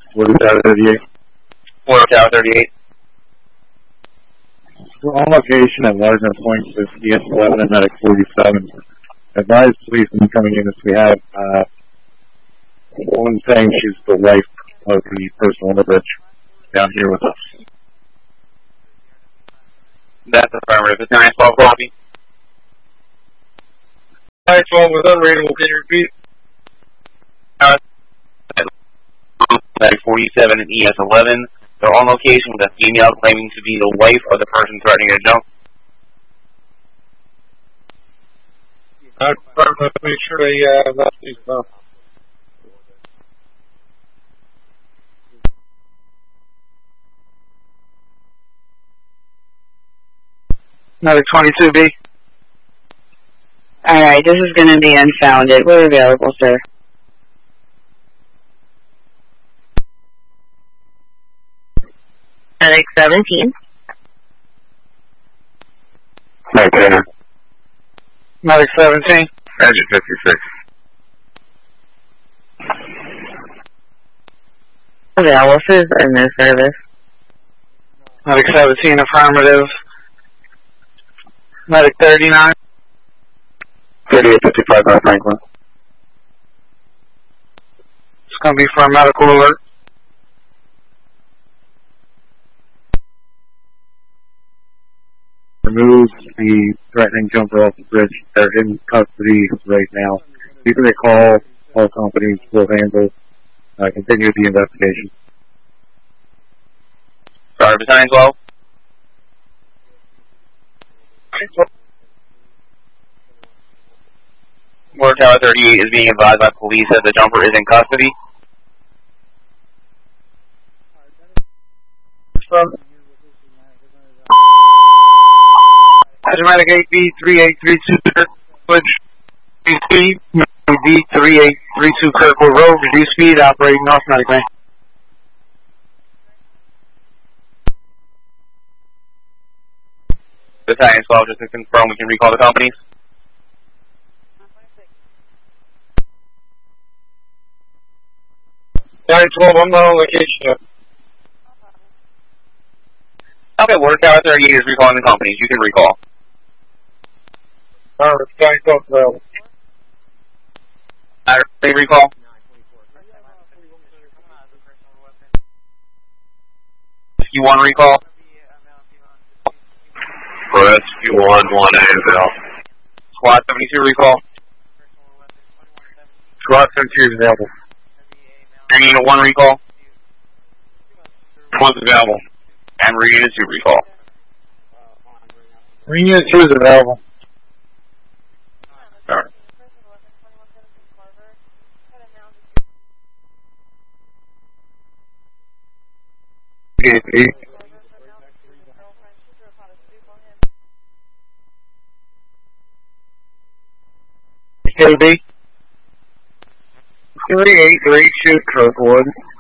What is that, 38? Florida Tower 38. We're on location at Lardner Point with ES11 and Medic 47. Advise policemen coming in as we have a woman saying she's the wife of the person on the bridge down here with us. That's affirmative. It's 912 copy. 912 was unreadable. Can you repeat? Medic 47 and ES11. They're on location with a female claiming to be the wife of the person threatening to jump. Let's make sure they left these stuff. Medic 22B. Alright, this is going to be unfounded. We're available, sir. Medic 17. Right there. Medic 17. Engine 56. Available, this is in their service. Medic 17, affirmative. Medic 39. 3855 North Franklin. It's going to be for a medical alert. Remove the threatening jumper off the bridge. They're in custody right now. People they call, all companies will handle, continue the investigation. Sorry, Battalion 12. Florida Tower 38 is being advised by police that the jumper is in custody. Medic 8B3832 speed. B3832 Kirkwood Road, reduce speed, operating north medic lane. Battalion 12, just to confirm, we can recall the companies. Battalion 12, I'm not on location. Okay, Florida Tower 38 is recalling the companies. You can recall. Alright, Battalion 12 available. Recall. SQ1 recall. For SQ1, 1A available. Squad 72 recall. Squad 72 is available. Marina 1 recall. One's available. And Marina 2 recall. Marina 2 is available. Alright. KB 3832 Kirkwood.